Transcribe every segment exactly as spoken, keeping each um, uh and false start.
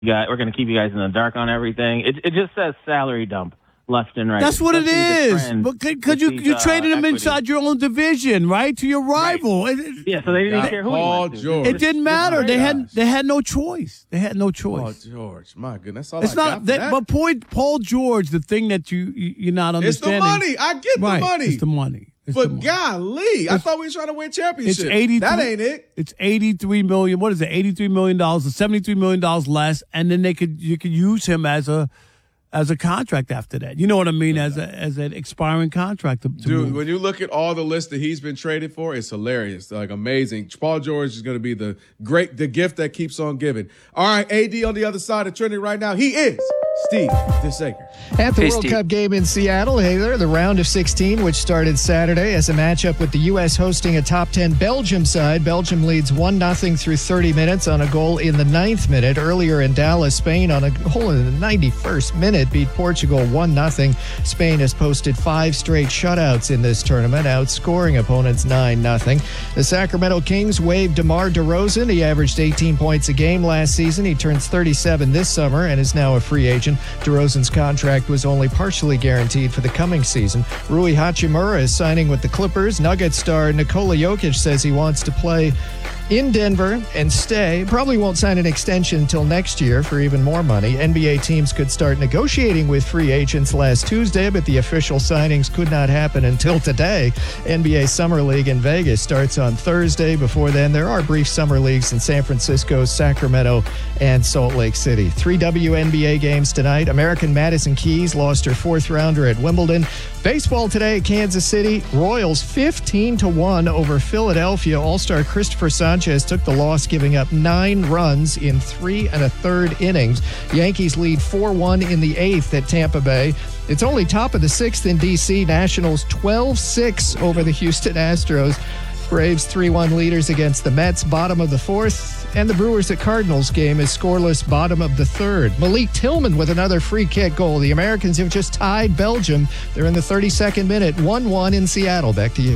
guys, we're going to keep you guys in the dark on everything. It it just says salary dump left and right. That's what it is. Because you you uh, traded him equity. inside your own division, right, to your rival. Right. Yeah, so they didn't care who Paul he went to. George. It didn't matter. They had they had no choice. They had no choice. Paul George, my goodness, that's all it's I not. got for That, that. But point, Paul George, the thing that you, you you're not understanding. It's the money. I get right, the money. It's the money. It's but the money. golly, I thought we were trying to win championships. It's eighty. That ain't it. It's eighty-three million. What is it? Eighty-three million dollars, or seventy-three million dollars less, and then they could you could use him as a. As a contract after that. You know what I mean? As a, as an expiring contract. To, to Dude, move. when you look at all the lists that he's been traded for, it's hilarious. Like, amazing. Paul George is going to be the great, the gift that keeps on giving. All right, A D on the other side of Trinity right now. He is Steve Disaker. At the hey, World Steve. Cup game in Seattle, hey there, the round of sixteen, which started Saturday as a matchup with the U S hosting a top ten Belgium side. Belgium leads one nothing through thirty minutes on a goal in the ninth minute. Earlier in Dallas, Spain on a goal in the ninety-first minute beat Portugal one nothing. Spain has posted five straight shutouts in this tournament, outscoring opponents nine nothing. The Sacramento Kings waived DeMar DeRozan. He averaged eighteen points a game last season. He turns thirty-seven this summer and is now a free agent. DeRozan's contract was only partially guaranteed for the coming season. Rui Hachimura is signing with the Clippers. Nuggets star Nikola Jokic says he wants to play in Denver and stay. Probably won't sign an extension until next year for even more money. N B A teams could start negotiating with free agents last Tuesday, but the official signings could not happen until today. N B A Summer League in Vegas starts on Thursday. Before then, there are brief summer leagues in San Francisco, Sacramento, and Salt Lake City. Three W N B A games tonight. American Madison Keys lost her fourth rounder at Wimbledon. Baseball today at Kansas City. Royals fifteen to one over Philadelphia. All-star Christopher Sanchez took the loss, giving up nine runs in three and a third innings. Yankees lead four one in the eighth at Tampa Bay. It's only top of the sixth in D C. Nationals twelve six over the Houston Astros. Braves three one leaders against the Mets, bottom of the fourth. And the Brewers at Cardinals game is scoreless, bottom of the third. Malik Tillman with another free kick goal. The Americans have just tied Belgium. They're in the thirty-second minute, one one in Seattle. Back to you.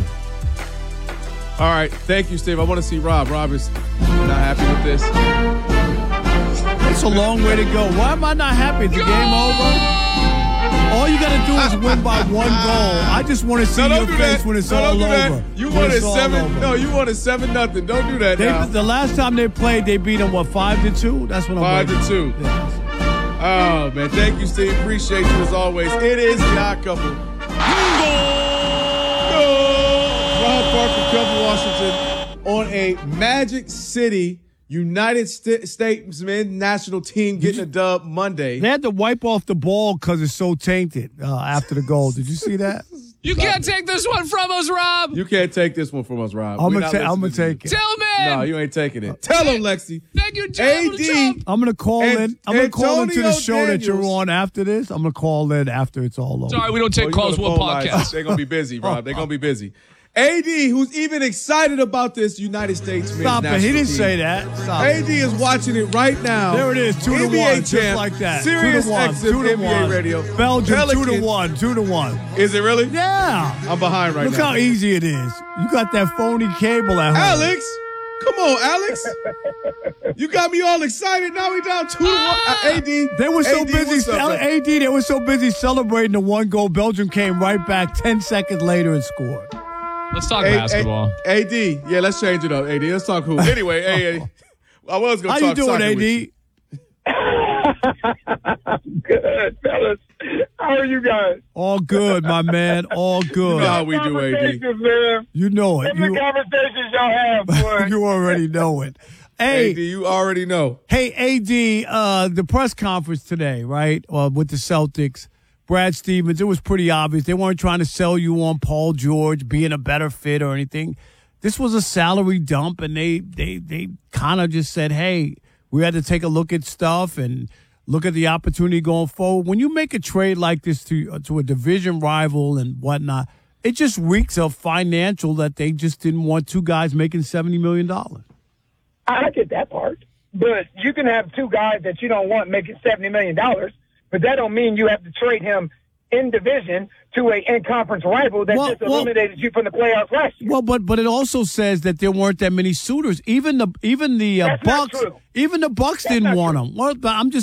All right. Thank you, Steve. I want to see Rob. Rob is not happy with this. It's a long way to go. Why am I not happy? The game over? All you got to do is win by one goal. I just want to see no, your face that. when it's no, all don't do over. That. You when wanted it's all seven. over. No, you wanted seven nothing. Don't do that. They, now. The last time they played, they beat them what five to two. That's what I'm. Five to two. Yeah. Oh man, thank you, Steve. Appreciate you as always. It is the Odd Couple. Rob Parker, Kelvin Washington on a Magic City United St- States men's national team getting a dub Monday. They had to wipe off the ball because it's so tainted uh, after the goal. Did you see that? You can't take this one from us, Rob. You can't take this one from us, Rob. I'm gonna, ta- I'm gonna take it. Tillman. No, you ain't taking it. Tell him, Lexi. Thank you, A D. I'm gonna call and, in. I'm gonna call into the show Daniels. that you're on after this. I'm gonna call in after it's all over. Sorry, we don't take Oh, calls. One podcast. They're gonna be busy, Rob. They're gonna be busy. A D, who's even excited about this United States men's Stop it. national He didn't team. say that. Stop A it. D is watching it right now. There it is, two to N B A one, champ, just like that. Sirius two to one, X two to M, N B A one. radio. Belgium, Pelican. two to one, two to one. Is it really? Yeah. I'm behind right Look now. how easy it is. You got that phony cable at home. Alex, come on, Alex. You got me all excited. Now we down two to one. Uh, A D, They were so A D, busy. what's up, man? A D, they were so busy celebrating the one goal. Belgium came right back ten seconds later and scored. Let's talk A- basketball. A- AD, yeah, let's change it up. A D, let's talk hoop. Anyway, A D, I was going How to you talk doing, soccer A with D? you. Good, fellas. How are you guys? All good, my man. All good. You know how we do, A D. Conversations, man. You know it. Every You, conversations y'all have, boy. you already know it. Hey, A D, you already know. Hey, A D, uh, the press conference today, right, uh, with the Celtics, Brad Stevens, it was pretty obvious. They weren't trying to sell you on Paul George being a better fit or anything. This was a salary dump, and they they, they kind of just said, hey, we had to take a look at stuff and look at the opportunity going forward. When you make a trade like this to, uh, to a division rival and whatnot, it just reeks of financial that they just didn't want two guys making seventy million dollars. I get that part. But you can have two guys that you don't want making seventy million dollars, but that don't mean you have to trade him in division to a in conference rival that Well, just well- eliminated you from the playoffs last year. Well, but but it also says that there weren't that many suitors. Even the even the uh, That's not Bucks, true. even the Bucks That's didn't not want true. them. Well, but I'm just